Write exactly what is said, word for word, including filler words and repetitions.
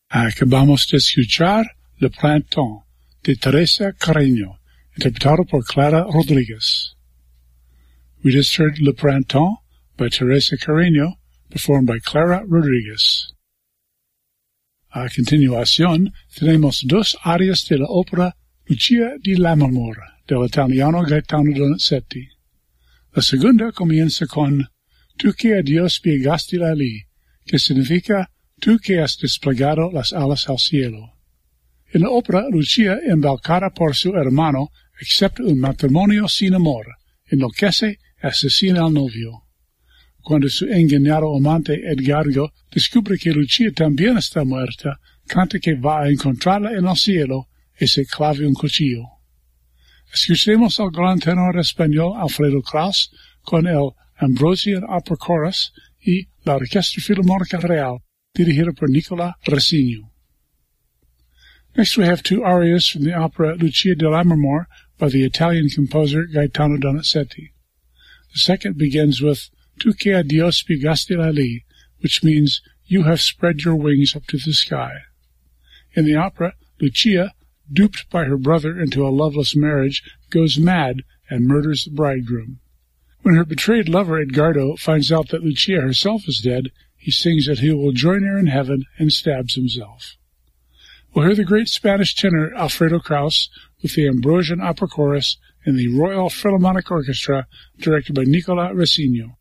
Acabamos de escuchar Le Printemps de Teresa Carreño, interpretado por Clara Rodriguez. We just heard Le Printemps by Teresa Carreño, performed by Clara Rodriguez. A continuación, tenemos dos arias de la ópera Lucia di Lammermoor, del italiano Gaetano Donizetti. La segunda comienza con Tú que a Dios piegaste la ley, que significa Tú que has desplegado las alas al cielo. En la ópera, Lucia, embaucada por su hermano, acepta un matrimonio sin amor, enloquece y asesina al novio. Cuando su engañado amante Edgardo descubre que Lucia también está muerta, canta que va a encontrarla en el cielo y se clave un cuchillo. Escuchemos al gran tenor español Alfredo Kraus con el Ambrosian Opera Chorus y la Orquesta Filarmónica Real, dirigida por Nicola Resino. Next we have two arias from the opera Lucia di Lammermoor by the Italian composer Gaetano Donizetti. The second begins with Tu que a Dios piegaste la ley, which means you have spread your wings up to the sky. In the opera, Lucia, duped by her brother into a loveless marriage, goes mad and murders the bridegroom. When her betrayed lover Edgardo finds out that Lucia herself is dead, he sings that he will join her in heaven and stabs himself. We'll hear the great Spanish tenor Alfredo Kraus with the Ambrosian Opera Chorus and the Royal Philharmonic Orchestra directed by Nicola Resino.